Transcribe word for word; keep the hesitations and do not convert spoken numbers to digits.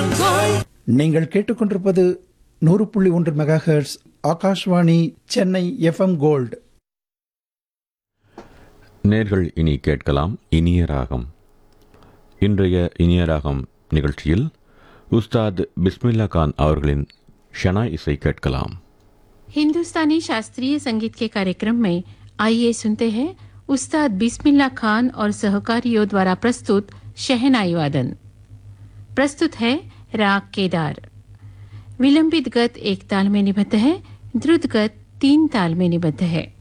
FM gold. நீங்கள் கேட்டுக்கொண்டிருப்பது நூறு புள்ளி ஒன்று mega hertz Akashvani Chennai FM gold. நேர்கள் இனி கேட்கலாம் இனிய ராகம். இன்றைய இனிய ராகம் நிகழ்ச்சியில் உஸ்தாத் பிஸ்மில்லா கான் அவர்களின் ஷனா இசை கேட்கலாம். हिंदुस्तानी शास्त्रीय संगीत के कार्यक्रम में आइए सुनते हैं उस्ताद बिस्मिल्ला खान और सहकारियों द्वारा प्रस्तुत शहनाई वादन. प्रस्तुत है राग केदार. विलंबित गत एक ताल में निबद्ध है, द्रुत गत तीन ताल में निबद्ध है.